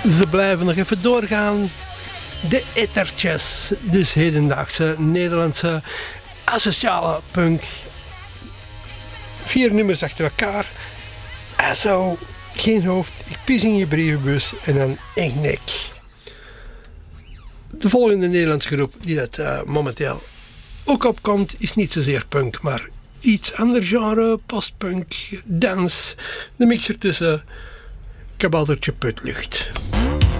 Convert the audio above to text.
Ze blijven nog even doorgaan. De Ettertjes, dus hedendaagse Nederlandse asociale punk. 4 nummers achter elkaar. Zo, geen hoofd, ik pis in je brievenbus en dan één nek. De volgende Nederlandse groep die dat momenteel ook opkomt is niet zozeer punk, maar iets ander genre, postpunk, dans. De mixer tussen kaboutertje putlucht.